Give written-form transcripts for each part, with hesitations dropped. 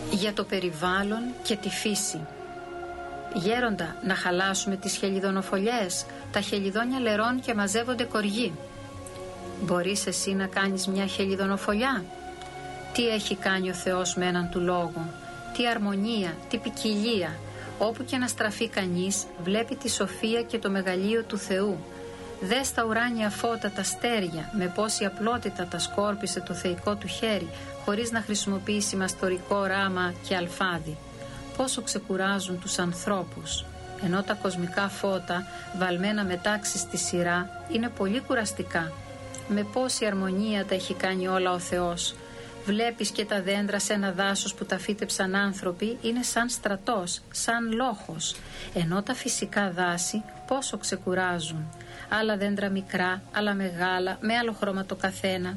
για το περιβάλλον και τη φύση. Γέροντα, να χαλάσουμε τις χελιδονοφολιές, τα χελιδόνια λερών και μαζεύονται κοργοί. Μπορείς εσύ να κάνεις μια χελιδονοφολιά? Τι έχει κάνει ο Θεός με έναν του λόγο, τι αρμονία, τι ποικιλία. Όπου και να στραφεί κανείς, βλέπει τη σοφία και το μεγαλείο του Θεού. Δες τα ουράνια φώτα, τα αστέρια, με πόση απλότητα τα σκόρπισε το θεϊκό του χέρι, χωρίς να χρησιμοποιήσει μαστορικό ράμα και αλφάδι. Πόσο ξεκουράζουν τους ανθρώπους, ενώ τα κοσμικά φώτα, βαλμένα με τάξη στη σειρά, είναι πολύ κουραστικά. Με πόση αρμονία τα έχει κάνει όλα ο Θεός. Βλέπεις και τα δέντρα σε ένα δάσος που τα φύτεψαν άνθρωποι, είναι σαν στρατός, σαν λόχος, ενώ τα φυσικά δάση πόσο ξεκουράζουν. Άλλα δέντρα μικρά, άλλα μεγάλα, με άλλο χρώμα το καθένα.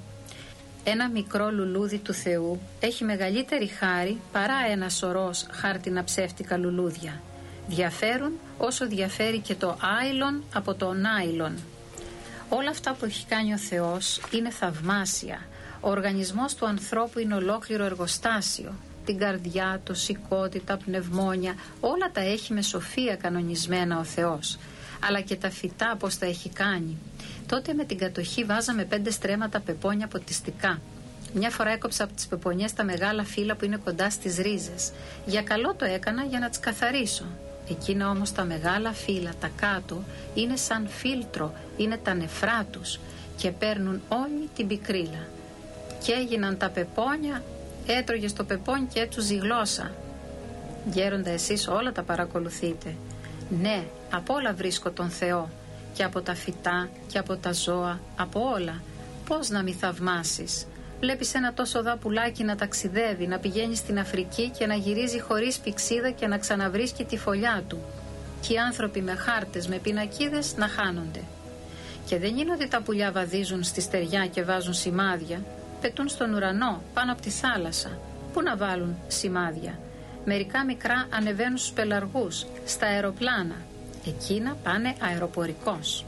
Ένα μικρό λουλούδι του Θεού έχει μεγαλύτερη χάρη παρά ένα σωρός χάρτινα ψεύτικα λουλούδια. Διαφέρουν όσο διαφέρει και το άιλον από το νάιλον. Όλα αυτά που έχει κάνει ο Θεός είναι θαυμάσια. Ο οργανισμός του ανθρώπου είναι ολόκληρο εργοστάσιο. Την καρδιά, το σηκώτη, τα πνευμόνια, όλα τα έχει με σοφία κανονισμένα ο Θεός. Αλλά και τα φυτά πως τα έχει κάνει. Τότε με την κατοχή βάζαμε 5 στρέμματα πεπόνια ποτιστικά. Μια φορά έκοψα από τις πεπονιές τα μεγάλα φύλλα που είναι κοντά στις ρίζες. Για καλό το έκανα για να τις καθαρίσω. Εκείνα όμως τα μεγάλα φύλλα, τα κάτω, είναι σαν φίλτρο, είναι τα νεφρά τους και παίρνουν όλη την πικρίλα. Και έγιναν τα πεπόνια, έτρωγες το πεπόνι και έτσουζε η γλώσσα. Γέροντα, εσείς όλα τα παρακολουθείτε. Ναι, από όλα βρίσκω τον Θεό, και από τα φυτά και από τα ζώα, από όλα. Πώς να μη θαυμάσεις? Βλέπεις ένα τόσο δα πουλάκι να ταξιδεύει, να πηγαίνει στην Αφρική και να γυρίζει χωρίς πηξίδα και να ξαναβρίσκει τη φωλιά του. Και οι άνθρωποι με χάρτες, με πινακίδες να χάνονται. Και δεν είναι ότι τα πουλιά βαδίζουν στη στεριά και βάζουν σημάδια. Πετούν στον ουρανό, πάνω από τη θάλασσα. Πού να βάλουν σημάδια? Μερικά μικρά ανεβαίνουν στους πελαργούς, στα αεροπλάνα. Εκείνα πάνε αεροπορικός.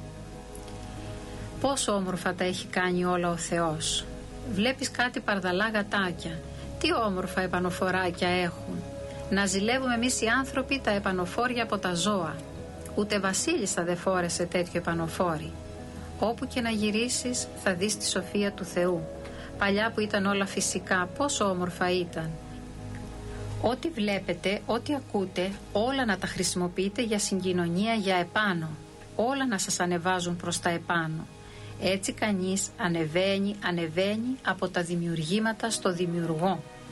Πόσο όμορφα τα έχει κάνει όλα ο Θεός. Βλέπεις κάτι παρδαλά γατάκια. Τι όμορφα επανοφοράκια έχουν. Να ζηλεύουμε εμείς οι άνθρωποι τα επανοφόρια από τα ζώα. Ούτε βασίλισσα δεν φόρεσε τέτοιο επανοφόρι. Όπου και να γυρίσεις θα δεις τη σοφία του Θεού. Παλιά που ήταν όλα φυσικά, πόσο όμορφα ήταν. Ό,τι βλέπετε, ό,τι ακούτε, όλα να τα χρησιμοποιείτε για συγκοινωνία, για επάνω. Όλα να σας ανεβάζουν προς τα επάνω. Έτσι κανείς ανεβαίνει από τα δημιουργήματα στο δημιουργό.